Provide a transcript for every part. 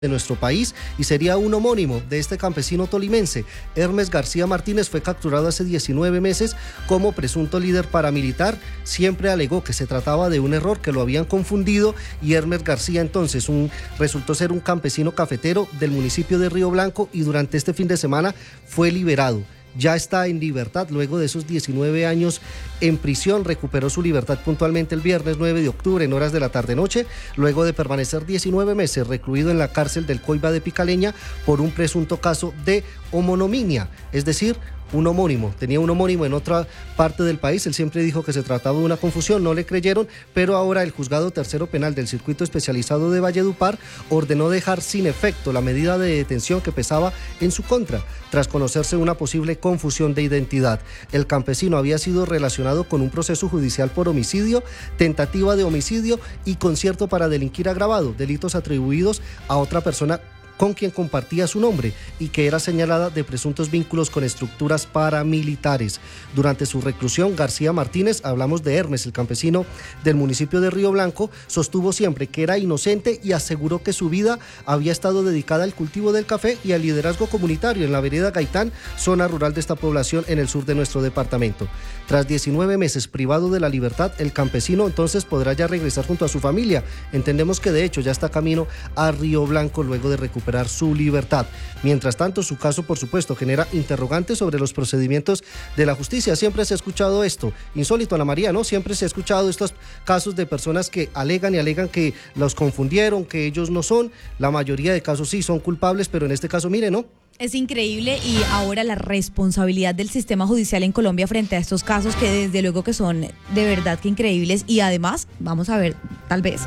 de nuestro país y sería un homónimo de este campesino tolimense. Hermes García Martínez fue capturado hace 19 meses como presunto líder paramilitar. Siempre alegó que se trataba de un error, que lo habían confundido, y Hermes García entonces resultó ser un campesino cafetero del municipio de Río Blanco y durante este fin de semana fue liberado. Ya está en libertad luego de esos 19 años en prisión. Recuperó su libertad puntualmente el viernes 9 de octubre en horas de la tarde-noche, luego de permanecer 19 meses recluido en la cárcel del Coiba de Picaleña por un presunto caso de homoniminia, es decir, un homónimo. Tenía un homónimo en otra parte del país. Él siempre dijo que se trataba de una confusión, no le creyeron, pero ahora el juzgado tercero penal del circuito especializado de Valledupar ordenó dejar sin efecto la medida de detención que pesaba en su contra, tras conocerse una posible confusión de identidad. El campesino había sido relacionado con un proceso judicial por homicidio, tentativa de homicidio y concierto para delinquir agravado, delitos atribuidos a otra persona con quien compartía su nombre y que era señalada de presuntos vínculos con estructuras paramilitares. Durante su reclusión, García Martínez, hablamos de Hermes, el campesino del municipio de Río Blanco, sostuvo siempre que era inocente y aseguró que su vida había estado dedicada al cultivo del café y al liderazgo comunitario en la vereda Gaitán, zona rural de esta población en el sur de nuestro departamento. Tras 19 meses privado de la libertad, el campesino entonces podrá ya regresar junto a su familia. Entendemos que de hecho ya está camino a Río Blanco luego de recuperar su libertad. Mientras tanto, su caso, por supuesto, genera interrogantes sobre los procedimientos de la justicia. Siempre se ha escuchado esto, insólito, Ana María, ¿no? Siempre se ha escuchado estos casos de personas que alegan que los confundieron, que ellos no son. La mayoría de casos sí son culpables, pero en este caso, mire, ¿no? Es increíble, y ahora la responsabilidad del sistema judicial en Colombia frente a estos casos, que desde luego que son de verdad que increíbles, y además vamos a ver tal vez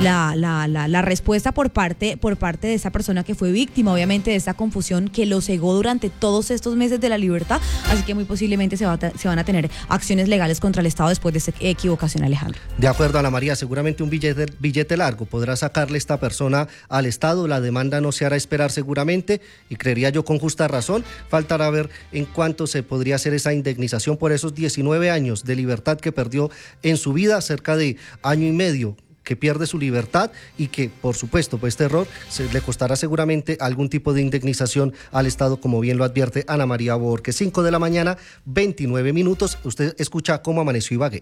la respuesta por parte de esa persona que fue víctima, obviamente, de esta confusión que lo cegó durante todos estos meses de la libertad, así que muy posiblemente se van a tener acciones legales contra el Estado después de esta equivocación, Alejandro. De acuerdo, Ana María, seguramente un billete largo podrá sacarle esta persona al Estado. La demanda no se hará esperar seguramente, y creería yo con justa razón. Faltará ver en cuánto se podría hacer esa indemnización por esos 19 años de libertad que perdió en su vida, cerca de año y medio que pierde su libertad, y que por supuesto pues este error le costará seguramente algún tipo de indemnización al Estado, como bien lo advierte Ana María Borges. 5 de la mañana, 29 minutos. Usted escucha Cómo Amaneció Ibagué.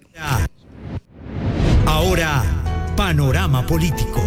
Ahora, Panorama Político.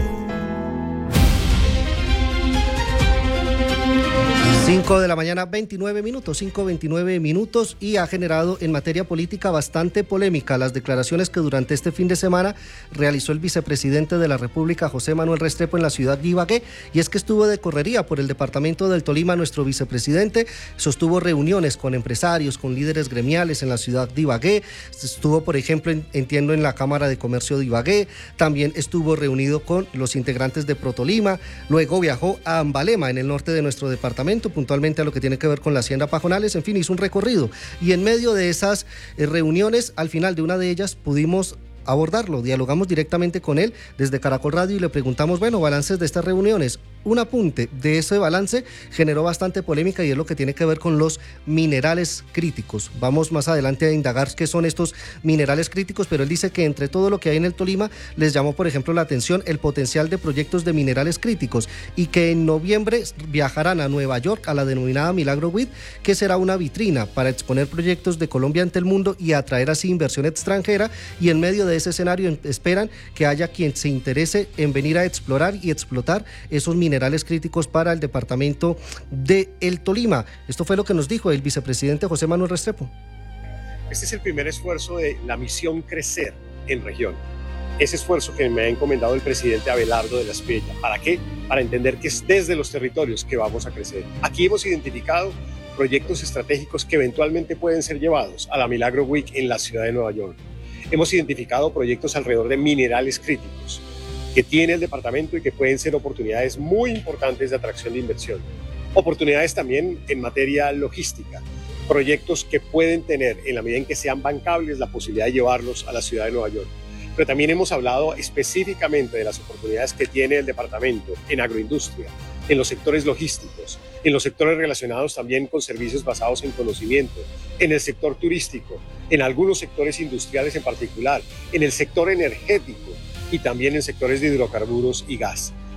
5 de la mañana, 29 minutos, 5:29 minutos, y ha generado en materia política bastante polémica las declaraciones que durante este fin de semana realizó el vicepresidente de la República, José Manuel Restrepo, en la ciudad de Ibagué, y es que estuvo de correría por el departamento del Tolima. Nuestro vicepresidente sostuvo reuniones con empresarios, con líderes gremiales en la ciudad de Ibagué. Estuvo, por ejemplo, entiendo, en la Cámara de Comercio de Ibagué, también estuvo reunido con los integrantes de Protolima, luego viajó a Ambalema, en el norte de nuestro departamento, puntualmente a lo que tiene que ver con la hacienda Pajonales. En fin, hizo un recorrido, y en medio de esas reuniones, al final de una de ellas pudimos abordarlo, dialogamos directamente con él desde Caracol Radio y le preguntamos, bueno, balances de estas reuniones. Un apunte de ese balance generó bastante polémica, y es lo que tiene que ver con los minerales críticos. Vamos más adelante a indagar qué son estos minerales críticos, pero él dice que entre todo lo que hay en el Tolima les llamó, por ejemplo, la atención el potencial de proyectos de minerales críticos, y que en noviembre viajarán a Nueva York a la denominada Milagro Week, que será una vitrina para exponer proyectos de Colombia ante el mundo y atraer así inversión extranjera, y en medio de ese escenario esperan que haya quien se interese en venir a explorar y explotar esos minerales críticos para el departamento de El Tolima. Esto fue lo que nos dijo el vicepresidente José Manuel Restrepo. Este es el primer esfuerzo de la misión Crecer en región. Ese esfuerzo que me ha encomendado el presidente Abelardo de la Espriella. ¿Para qué? Para entender que es desde los territorios que vamos a crecer. Aquí hemos identificado proyectos estratégicos que eventualmente pueden ser llevados a la Milagro Week en la ciudad de Nueva York. Hemos identificado proyectos alrededor de minerales críticos que tiene el departamento y que pueden ser oportunidades muy importantes de atracción de inversión. Oportunidades también en materia logística, proyectos que pueden tener, en la medida en que sean bancables, la posibilidad de llevarlos a la ciudad de Nueva York. Pero también hemos hablado específicamente de las oportunidades que tiene el departamento en agroindustria, en los sectores logísticos, en los sectores relacionados también con servicios basados en conocimiento, en el sector turístico, en algunos sectores industriales en particular, en el sector energético y también en sectores de hidrocarburos y gas.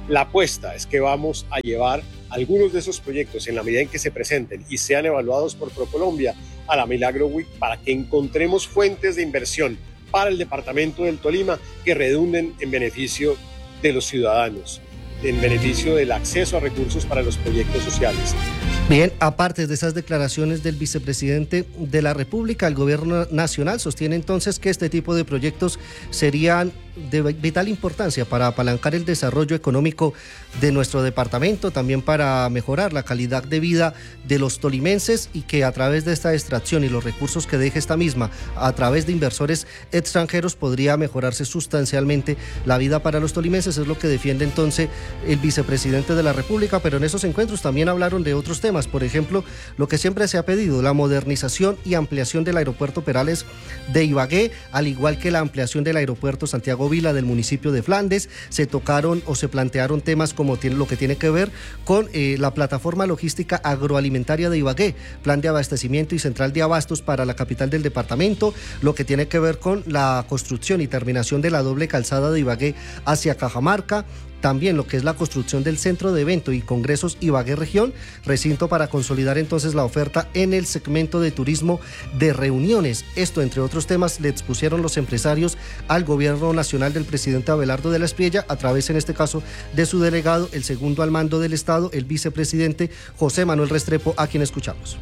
La apuesta es que vamos a llevar algunos de esos proyectos, en la medida en que se presenten y sean evaluados por ProColombia, a la Milagro Week para que encontremos fuentes de inversión para el departamento del Tolima que redunden en beneficio de los ciudadanos, en beneficio del acceso a recursos para los proyectos sociales. Bien, aparte de esas declaraciones del vicepresidente de la República, el gobierno nacional sostiene entonces que este tipo de proyectos serían de vital importancia para apalancar el desarrollo económico de nuestro departamento, también para mejorar la calidad de vida de los tolimenses, y que a través de esta extracción y los recursos que deje esta misma a través de inversores extranjeros podría mejorarse sustancialmente la vida para los tolimenses. Es lo que defiende entonces el vicepresidente de la República, pero en esos encuentros también hablaron de otros temas, por ejemplo, lo que siempre se ha pedido, la modernización y ampliación del aeropuerto Perales de Ibagué, al igual que la ampliación del aeropuerto Santiago Vila del municipio de Flandes. Se tocaron o se plantearon temas como lo que tiene que ver con la plataforma logística agroalimentaria de Ibagué, plan de abastecimiento y central de abastos para la capital del departamento, lo que tiene que ver con la construcción y terminación de la doble calzada de Ibagué hacia Cajamarca, también lo que es la construcción del Centro de Evento y Congresos Ibagué Región, recinto para consolidar entonces la oferta en el segmento de turismo de reuniones. Esto, entre otros temas, le expusieron los empresarios al gobierno nacional del presidente Abelardo de la Espriella, a través, en este caso, de su delegado, el segundo al mando del Estado, el vicepresidente José Manuel Restrepo, a quien escuchamos.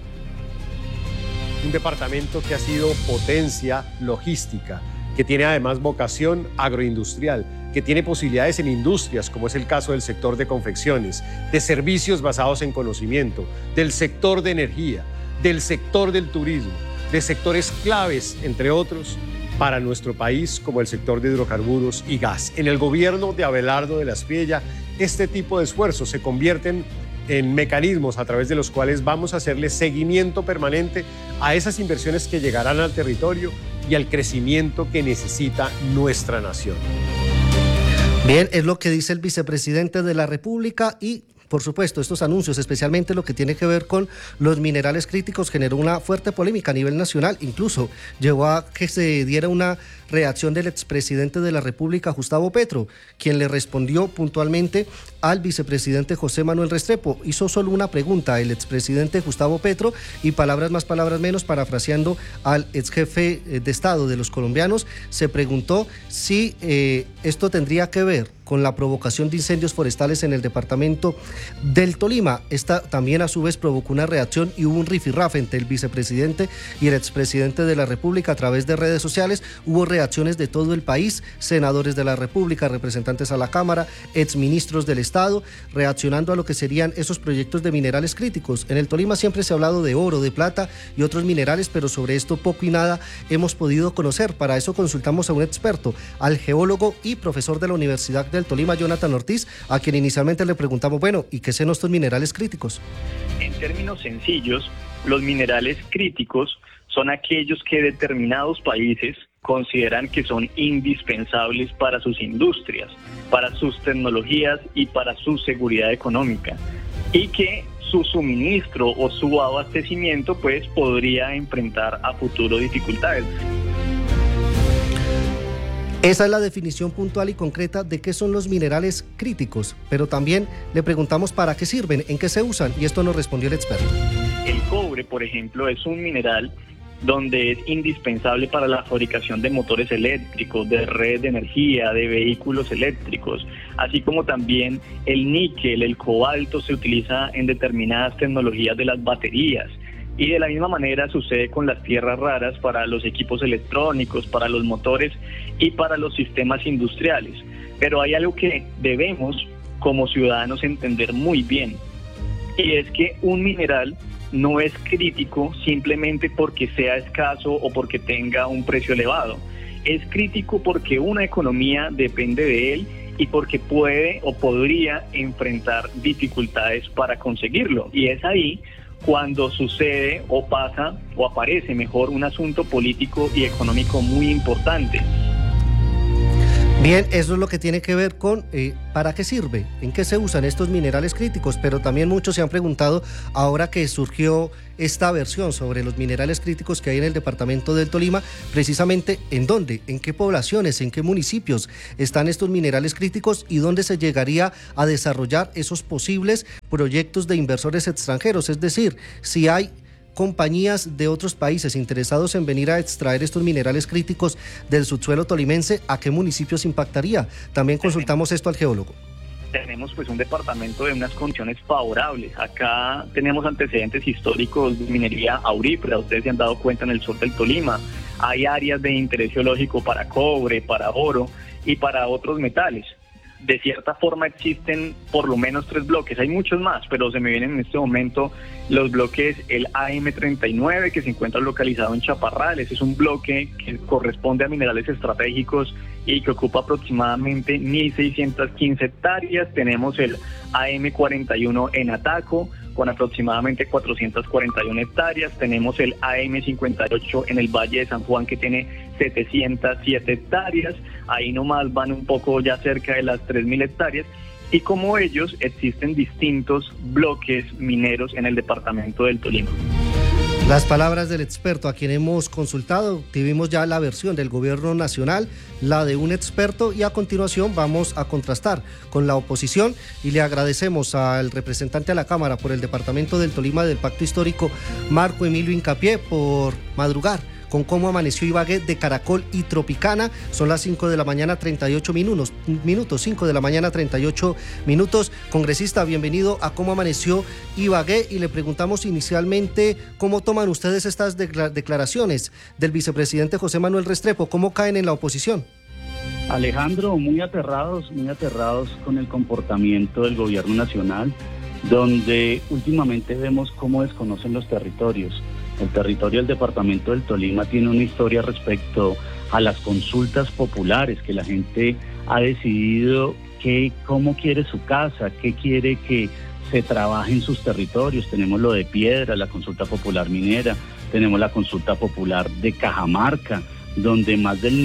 Un departamento que ha sido potencia logística, que tiene además vocación agroindustrial, que tiene posibilidades en industrias, como es el caso del sector de confecciones, de servicios basados en conocimiento, del sector de energía, del sector del turismo, de sectores claves, entre otros, para nuestro país, como el sector de hidrocarburos y gas. En el gobierno de Abelardo de la Espriella, este tipo de esfuerzos se convierten en mecanismos a través de los cuales vamos a hacerle seguimiento permanente a esas inversiones que llegarán al territorio y al crecimiento que necesita nuestra nación. Bien, es lo que dice el vicepresidente de la República. Y por supuesto, estos anuncios, especialmente lo que tiene que ver con los minerales críticos, generó una fuerte polémica a nivel nacional. Incluso llevó a que se diera una reacción del expresidente de la República, Gustavo Petro, quien le respondió puntualmente al vicepresidente José Manuel Restrepo. Hizo solo una pregunta el expresidente Gustavo Petro, y palabras más, palabras menos, parafraseando al exjefe de Estado de los colombianos, se preguntó si esto tendría que ver con la provocación de incendios forestales en el departamento del Tolima. Esta también a su vez provocó una reacción y hubo un rifirrafe entre el vicepresidente y el expresidente de la República a través de redes sociales. Hubo reacciones de todo el país, senadores de la República, representantes a la Cámara, exministros del Estado, reaccionando a lo que serían esos proyectos de minerales críticos. En el Tolima siempre se ha hablado de oro, de plata y otros minerales, pero sobre esto poco y nada hemos podido conocer. Para eso consultamos a un experto, al geólogo y profesor de la Universidad del Tolima, Jonathan Ortiz, a quien inicialmente le preguntamos, bueno, ¿y qué son estos minerales críticos? En términos sencillos, los minerales críticos son aquellos que determinados países consideran que son indispensables para sus industrias, para sus tecnologías y para su seguridad económica, y que su suministro o su abastecimiento pues podría enfrentar a futuro dificultades. Esa es la definición puntual y concreta de qué son los minerales críticos, pero también le preguntamos para qué sirven, en qué se usan, y esto nos respondió el experto. El cobre, por ejemplo, es un mineral donde es indispensable para la fabricación de motores eléctricos, de red de energía, de vehículos eléctricos, así como también el níquel, el cobalto se utiliza en determinadas tecnologías de las baterías. Y de la misma manera sucede con las tierras raras para los equipos electrónicos, para los motores y para los sistemas industriales. Pero hay algo que debemos como ciudadanos entender muy bien, y es que un mineral no es crítico simplemente porque sea escaso o porque tenga un precio elevado. Es crítico porque una economía depende de él y porque puede o podría enfrentar dificultades para conseguirlo. Y es ahí cuando sucede o pasa o aparece mejor un asunto político y económico muy importante. Bien, eso es lo que tiene que ver con ¿para qué sirve? ¿En qué se usan estos minerales críticos? Pero también muchos se han preguntado, ahora que surgió esta versión sobre los minerales críticos que hay en el departamento del Tolima, precisamente ¿en dónde? ¿En qué poblaciones? ¿En qué municipios están estos minerales críticos? ¿Y dónde se llegaría a desarrollar esos posibles proyectos de inversores extranjeros? Es decir, si hay compañías de otros países interesados en venir a extraer estos minerales críticos del subsuelo tolimense, ¿a qué municipios impactaría? También consultamos esto al geólogo. Tenemos pues un departamento de unas condiciones favorables. Acá tenemos antecedentes históricos de minería aurífera, ustedes se han dado cuenta, en el sur del Tolima. Hay áreas de interés geológico para cobre, para oro y para otros metales. De cierta forma existen por lo menos 3 bloques, hay muchos más, pero se me vienen en este momento los bloques, el AM39, que se encuentra localizado en Chaparral. Ese es un bloque que corresponde a minerales estratégicos y que ocupa aproximadamente 1.615 hectáreas. Tenemos el AM41 en Ataco, con aproximadamente 441 hectáreas. Tenemos el AM58 en el Valle de San Juan, que tiene 707 hectáreas. Ahí nomás van un poco ya cerca de las 3.000 hectáreas. Y como ellos, existen distintos bloques mineros en el departamento del Tolima. Las palabras del experto a quien hemos consultado. Tuvimos ya la versión del gobierno nacional, la de un experto, y a continuación vamos a contrastar con la oposición, y le agradecemos al representante a la Cámara por el departamento del Tolima del Pacto Histórico, Marco Emilio Hincapié, por madrugar con cómo amaneció Ibagué de Caracol y Tropicana. Son las 5 de la mañana 38 minutos, 5 de la mañana 38 minutos. Congresista, bienvenido a Cómo Amaneció Ibagué, y le preguntamos inicialmente cómo toman ustedes estas declaraciones del vicepresidente José Manuel Restrepo, cómo caen en la oposición. Alejandro, muy aterrados con el comportamiento del gobierno nacional, donde últimamente vemos cómo desconocen los territorios. El territorio del departamento del Tolima tiene una historia respecto a las consultas populares, que la gente ha decidido cómo quiere su casa, qué quiere que se trabaje en sus territorios. Tenemos lo de Piedra, la consulta popular minera, tenemos la consulta popular de Cajamarca, donde más del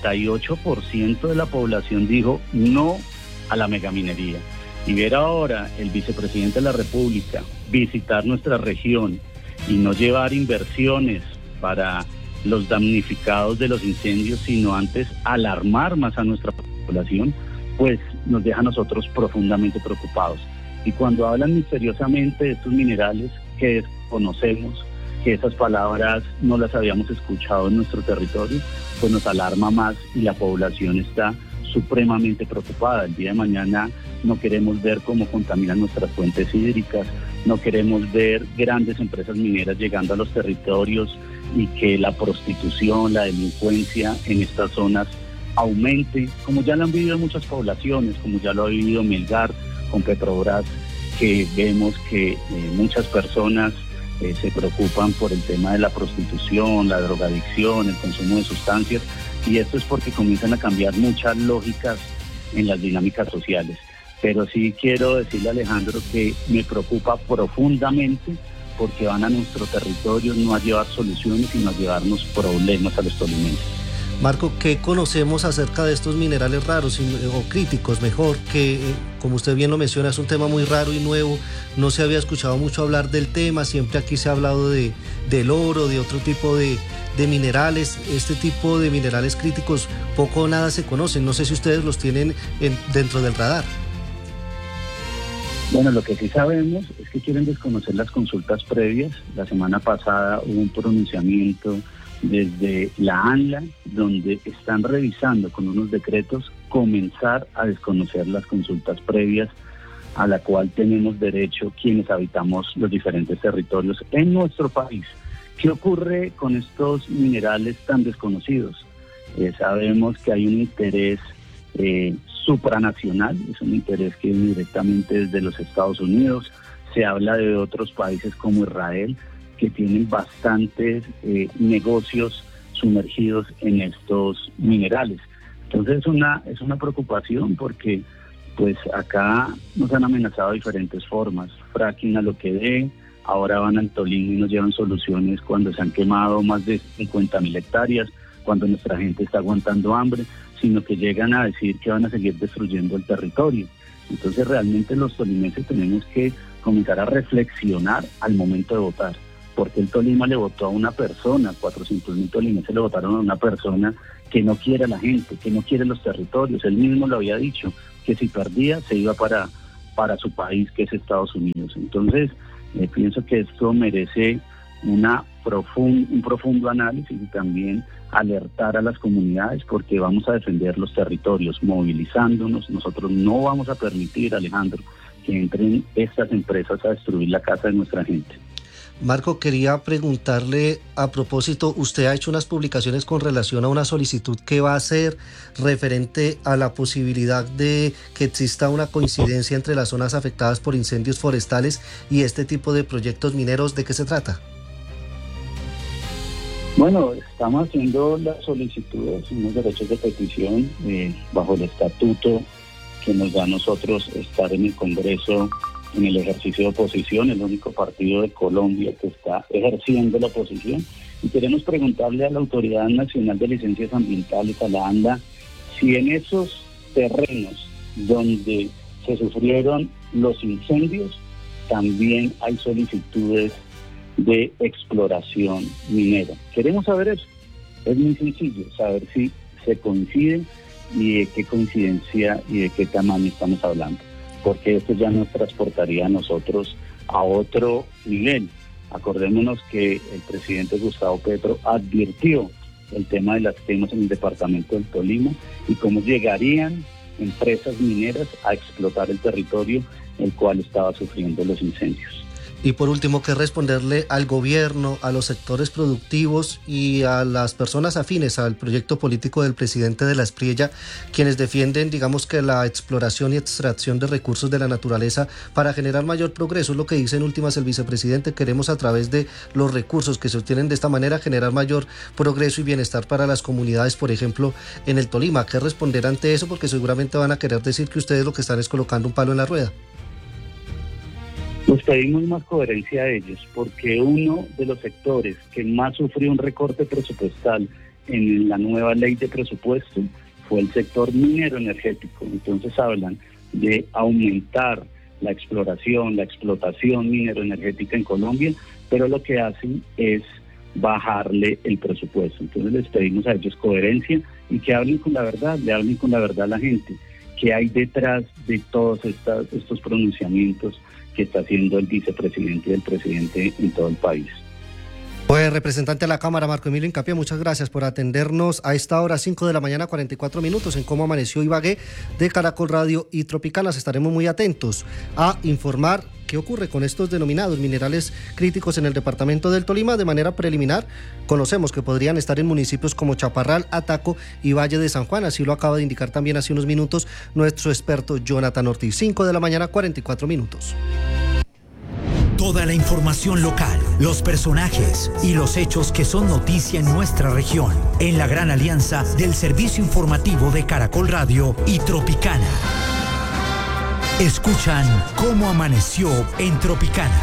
98% de la población dijo no a la megaminería. Y ver ahora el vicepresidente de la República visitar nuestra región y no llevar inversiones para los damnificados de los incendios, sino antes alarmar más a nuestra población, pues nos deja a nosotros profundamente preocupados. Y cuando hablan misteriosamente de estos minerales que desconocemos, que esas palabras no las habíamos escuchado en nuestro territorio, pues nos alarma más y la población está supremamente preocupada. El día de mañana no queremos ver cómo contaminan nuestras fuentes hídricas, no queremos ver grandes empresas mineras llegando a los territorios y que la prostitución, la delincuencia en estas zonas aumente, como ya lo han vivido muchas poblaciones, como ya lo ha vivido Melgar con Petrobras, que vemos que muchas personas se preocupan por el tema de la prostitución, la drogadicción, el consumo de sustancias, y esto es porque comienzan a cambiar muchas lógicas en las dinámicas sociales. Pero sí quiero decirle a Alejandro que me preocupa profundamente, porque van a nuestro territorio no a llevar soluciones, sino a llevarnos problemas a los tolimenses. Marco, ¿qué conocemos acerca de estos minerales raros o críticos, mejor, que como usted bien lo menciona, es un tema muy raro y nuevo? No se había escuchado mucho hablar del tema, siempre aquí se ha hablado del oro, de otro tipo de minerales. Este tipo de minerales críticos poco o nada se conocen. No sé si ustedes los tienen dentro del radar. Bueno, lo que sí sabemos es que quieren desconocer las consultas previas. La semana pasada hubo un pronunciamiento desde la ANLA, donde están revisando con unos decretos comenzar a desconocer las consultas previas a la cual tenemos derecho quienes habitamos los diferentes territorios en nuestro país. ¿Qué ocurre con estos minerales tan desconocidos? Sabemos que hay un interés supranacional, es un interés que viene directamente desde los Estados Unidos. Se habla de otros países como Israel, que tienen bastantes negocios sumergidos en estos minerales. Entonces es una preocupación, porque pues acá nos han amenazado de diferentes formas. Fracking a lo que dé, ahora van al Tolima y nos llevan soluciones cuando se han quemado más de 50.000 hectáreas, cuando nuestra gente está aguantando hambre. sino que llegan a decir que van a seguir destruyendo el territorio. Entonces realmente los tolimenses tenemos que comenzar a reflexionar al momento de votar, porque el Tolima le votó a una persona, 400.000 tolimenses le votaron a una persona que no quiere a la gente, que no quiere los territorios. Él mismo lo había dicho, que si perdía se iba para su país, que es Estados Unidos. Entonces pienso que esto merece un profundo análisis y también alertar a las comunidades, porque vamos a defender los territorios movilizándonos. Nosotros no vamos a permitir, Alejandro, que entren estas empresas a destruir la casa de nuestra gente. Marco, quería preguntarle a propósito, usted ha hecho unas publicaciones con relación a una solicitud que va a hacer referente a la posibilidad de que exista una coincidencia entre las zonas afectadas por incendios forestales y este tipo de proyectos mineros. ¿De qué se trata? Bueno, estamos haciendo las solicitudes, unos derechos de petición bajo el estatuto que nos da a nosotros estar en el Congreso en el ejercicio de oposición, el único partido de Colombia que está ejerciendo la oposición. Y queremos preguntarle a la Autoridad Nacional de Licencias Ambientales, a la ANLA, si en esos terrenos donde se sufrieron los incendios también hay solicitudes de exploración minera. Queremos saber eso. Es muy sencillo, saber si se coinciden y de qué coincidencia y de qué tamaño estamos hablando, porque esto ya nos transportaría a nosotros a otro nivel. Acordémonos que el presidente Gustavo Petro advirtió el tema de las quemas en el departamento del Tolima y cómo llegarían empresas mineras a explotar el territorio el cual estaba sufriendo los incendios. Y por último, ¿qué responderle al gobierno, a los sectores productivos y a las personas afines al proyecto político del presidente de la Espriella, quienes defienden, digamos, que la exploración y extracción de recursos de la naturaleza para generar mayor progreso? Es lo que dice en últimas el vicepresidente: queremos a través de los recursos que se obtienen de esta manera generar mayor progreso y bienestar para las comunidades, por ejemplo, en el Tolima. ¿Qué responder ante eso? Porque seguramente van a querer decir que ustedes lo que están es colocando un palo en la rueda. Pues pedimos más coherencia a ellos, porque uno de los sectores que más sufrió un recorte presupuestal en la nueva ley de presupuesto fue el sector minero energético. Entonces hablan de aumentar la exploración, la explotación minero-energética en Colombia, pero lo que hacen es bajarle el presupuesto. Entonces les pedimos a ellos coherencia y que hablen con la verdad, le hablen con la verdad a la gente, que hay detrás de todos estos pronunciamientos que está haciendo el vicepresidente y el presidente en todo el país. Pues representante de la Cámara, Marco Emilio Hincapié, muchas gracias por atendernos a esta hora, 5 de la mañana, 44 minutos, en Cómo Amaneció Ibagué de Caracol Radio y Tropicanas. Estaremos muy atentos a informar qué ocurre con estos denominados minerales críticos en el departamento del Tolima. De manera preliminar, conocemos que podrían estar en municipios como Chaparral, Ataco y Valle de San Juan. Así lo acaba de indicar también hace unos minutos nuestro experto Jonathan Ortiz. 5 de la mañana, 44 minutos. Toda la información local, los personajes y los hechos que son noticia en nuestra región, en la gran alianza del servicio informativo de Caracol Radio y Tropicana. Escuchan Cómo Amaneció en Tropicana.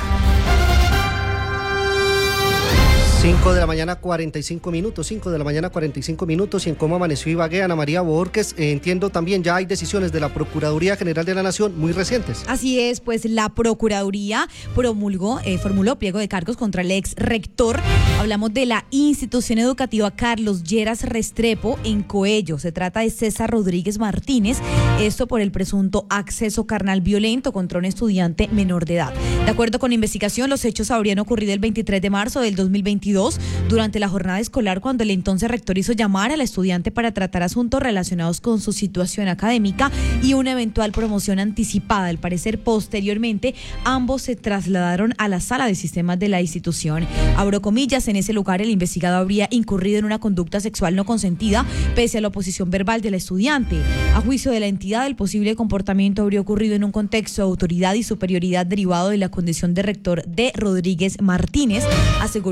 5 de la mañana 45 minutos, 5 de la mañana 45 minutos y en Cómo Amaneció Ibagué, Ana María Borges, entiendo también ya hay decisiones de la Procuraduría General de la Nación muy recientes. Así es, pues la Procuraduría formuló pliego de cargos contra el ex rector. Hablamos de la institución educativa Carlos Lleras Restrepo en Coello. Se trata de César Rodríguez Martínez, esto por el presunto acceso carnal violento contra un estudiante menor de edad. De acuerdo con la investigación, los hechos habrían ocurrido el 23 de marzo del 2022 durante la jornada escolar, cuando el entonces rector hizo llamar a la estudiante para tratar asuntos relacionados con su situación académica y una eventual promoción anticipada. Al parecer, posteriormente, ambos se trasladaron a la sala de sistemas de la institución. Abro comillas, en ese lugar el investigado habría incurrido en una conducta sexual no consentida pese a la oposición verbal de la estudiante. A juicio de la entidad, el posible comportamiento habría ocurrido en un contexto de autoridad y superioridad derivado de la condición de rector de Rodríguez Martínez, aseguró el ministerio.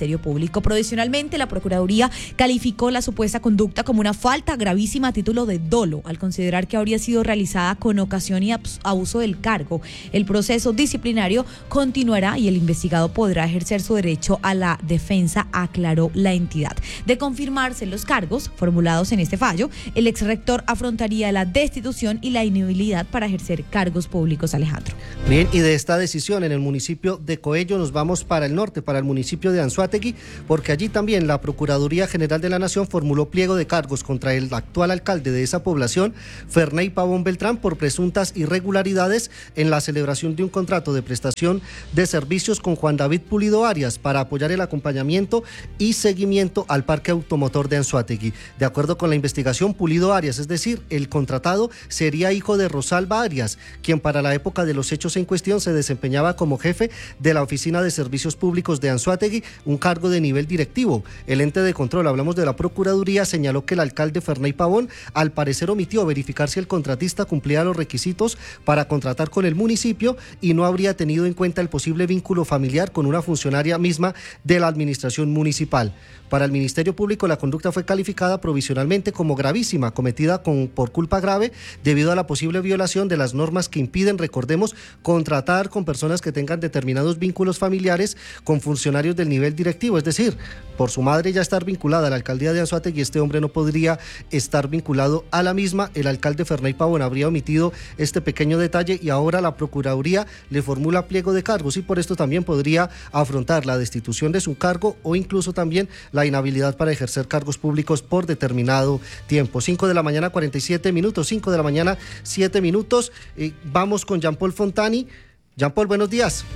Ministerio Público. Provisionalmente, la Procuraduría calificó la supuesta conducta como una falta gravísima a título de dolo, al considerar que habría sido realizada con ocasión y abuso del cargo. El proceso disciplinario continuará y el investigado podrá ejercer su derecho a la defensa, aclaró la entidad. De confirmarse los cargos formulados en este fallo, el exrector afrontaría la destitución y la inhabilidad para ejercer cargos públicos, Alejandro. Bien, y de esta decisión en el municipio de Coello nos vamos para el norte, para el municipio de Anzoátegui, porque allí también la Procuraduría General de la Nación formuló pliego de cargos contra el actual alcalde de esa población, Ferney Pavón Beltrán, por presuntas irregularidades en la celebración de un contrato de prestación de servicios con Juan David Pulido Arias para apoyar el acompañamiento y seguimiento al parque automotor de Anzoátegui. De acuerdo con la investigación, Pulido Arias, es decir, el contratado, sería hijo de Rosalba Arias, quien para la época de los hechos en cuestión se desempeñaba como jefe de la Oficina de Servicios Públicos de Anzoátegui, un cargo de nivel directivo. El ente de control, hablamos de la Procuraduría, señaló que el alcalde Ferney Pavón al parecer omitió verificar si el contratista cumplía los requisitos para contratar con el municipio y no habría tenido en cuenta el posible vínculo familiar con una funcionaria misma de la administración municipal. Para el Ministerio Público, la conducta fue calificada provisionalmente como gravísima, cometida por culpa grave debido a la posible violación de las normas que impiden, recordemos, contratar con personas que tengan determinados vínculos familiares con funcionarios del nivel directivo. Es decir, por su madre ya estar vinculada a la alcaldía de Anzoátegui, este hombre no podría estar vinculado a la misma. El alcalde Ferney Pavón habría omitido este pequeño detalle y ahora la Procuraduría le formula pliego de cargos y por esto también podría afrontar la destitución de su cargo o incluso también la inhabilidad para ejercer cargos públicos por determinado tiempo. 5 de la mañana 47 minutos, 5 de la mañana 7 minutos. Vamos con Jean Paul Fontani. Jean Paul, buenos días.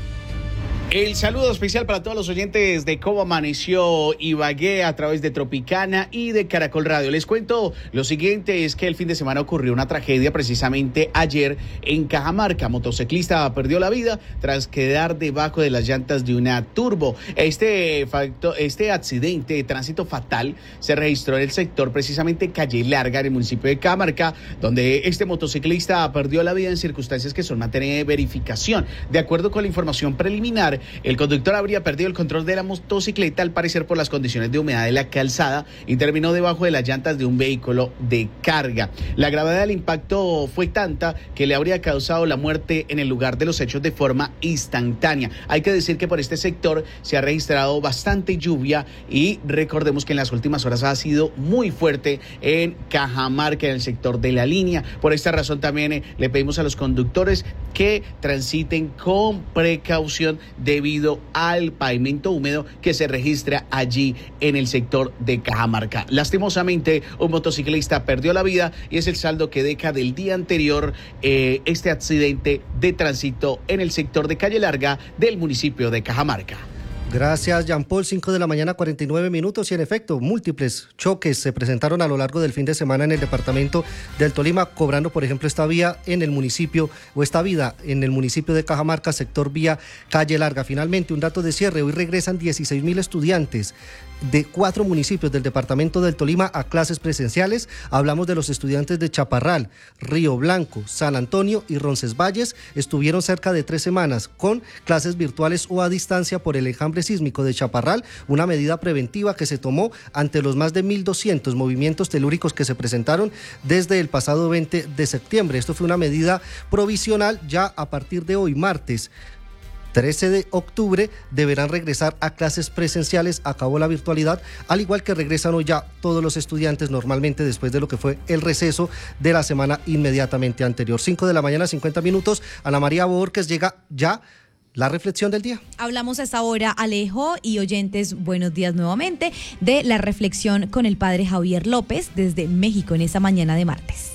El saludo especial para todos los oyentes de Cómo Amaneció Ibagué a través de Tropicana y de Caracol Radio. Les cuento lo siguiente, es que el fin de semana ocurrió una tragedia precisamente ayer en Cajamarca. Motociclista perdió la vida tras quedar debajo de las llantas de una turbo. Este accidente de tránsito fatal se registró en el sector precisamente Calle Larga, en el municipio de Cajamarca, donde este motociclista perdió la vida en circunstancias que son materia de verificación. De acuerdo con la información preliminar, el conductor habría perdido el control de la motocicleta, al parecer por las condiciones de humedad de la calzada, y terminó debajo de las llantas de un vehículo de carga. La gravedad del impacto fue tanta que le habría causado la muerte en el lugar de los hechos de forma instantánea. Hay que decir que por este sector se ha registrado bastante lluvia y recordemos que en las últimas horas ha sido muy fuerte en Cajamarca, en el sector de la línea. Por esta razón también le pedimos a los conductores que transiten con precaución debido al pavimento húmedo que se registra allí en el sector de Cajamarca. Lastimosamente, un motociclista perdió la vida y es el saldo que deja del día anterior este accidente de tránsito en el sector de Calle Larga del municipio de Cajamarca. Gracias, Jean Paul. 5 de la mañana, 49 minutos. Y en efecto, múltiples choques se presentaron a lo largo del fin de semana en el departamento del Tolima, cobrando, por ejemplo, esta vida en el municipio de Cajamarca, sector vía Calle Larga. Finalmente, un dato de cierre: hoy regresan 16.000 estudiantes de 4 municipios del departamento del Tolima a clases presenciales. Hablamos de los estudiantes de Chaparral, Río Blanco, San Antonio y Roncesvalles. Estuvieron cerca de 3 semanas con clases virtuales o a distancia por el enjambre sísmico de Chaparral, una medida preventiva que se tomó ante los más de 1.200 movimientos telúricos que se presentaron desde el pasado 20 de septiembre. Esto fue una medida provisional. Ya a partir de hoy, martes 13 de octubre, deberán regresar a clases presenciales. Acabó la virtualidad, al igual que regresan hoy ya todos los estudiantes normalmente después de lo que fue el receso de la semana inmediatamente anterior. 5 de la mañana, 50 minutos. Ana María Borges, llega ya la reflexión del día. Hablamos a esta hora, Alejo y oyentes, buenos días nuevamente, de la reflexión con el padre Javier López desde México en esta mañana de martes.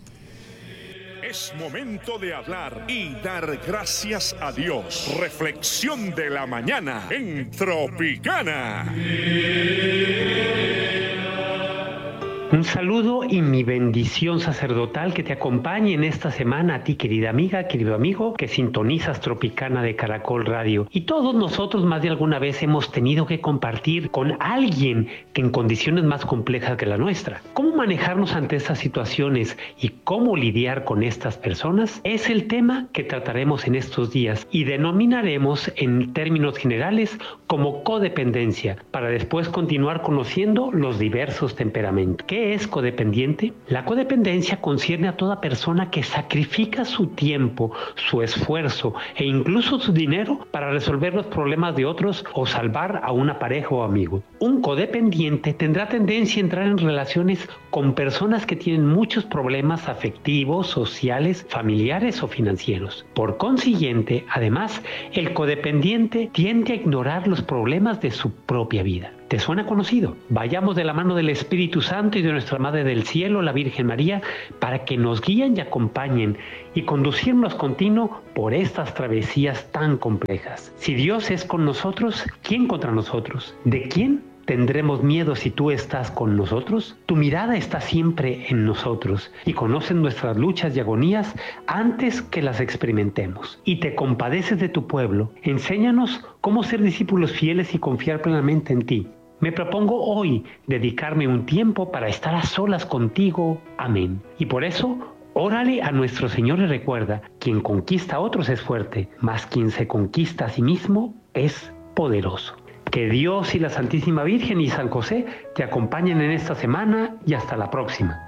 Es momento de hablar y dar gracias a Dios. Reflexión de la mañana en Tropicana. Un saludo y mi bendición sacerdotal que te acompañe en esta semana a ti, querida amiga, querido amigo, que sintonizas Tropicana de Caracol Radio. Y todos nosotros más de alguna vez hemos tenido que compartir con alguien que en condiciones más complejas que la nuestra. ¿Cómo manejarnos ante estas situaciones y cómo lidiar con estas personas? Es el tema que trataremos en estos días y denominaremos en términos generales como codependencia, para después continuar conociendo los diversos temperamentos. ¿Qué es codependiente? La codependencia concierne a toda persona que sacrifica su tiempo, su esfuerzo e incluso su dinero para resolver los problemas de otros o salvar a una pareja o amigo. Un codependiente tendrá tendencia a entrar en relaciones con personas que tienen muchos problemas afectivos, sociales, familiares o financieros. Por consiguiente, además, el codependiente tiende a ignorar los problemas de su propia vida. ¿Te suena conocido? Vayamos de la mano del Espíritu Santo y de nuestra Madre del Cielo, la Virgen María, para que nos guíen y acompañen y conducirnos continuo por estas travesías tan complejas. Si Dios es con nosotros, ¿quién contra nosotros? ¿De quién tendremos miedo si tú estás con nosotros? Tu mirada está siempre en nosotros y conoces nuestras luchas y agonías antes que las experimentemos. Y te compadeces de tu pueblo. Enséñanos cómo ser discípulos fieles y confiar plenamente en ti. Me propongo hoy dedicarme un tiempo para estar a solas contigo. Amén. Y por eso, órale a nuestro Señor y recuerda, quien conquista a otros es fuerte, mas quien se conquista a sí mismo es poderoso. Que Dios y la Santísima Virgen y San José te acompañen en esta semana y hasta la próxima.